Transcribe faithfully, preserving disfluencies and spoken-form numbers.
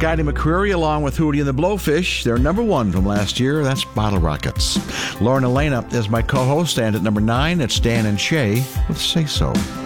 Scotty McCreery along with Hootie and the Blowfish. They're number one from last year. That's Bottle Rockets. Lauren Elena is my co-host, and at number nine, it's Dan and Shay with Say So.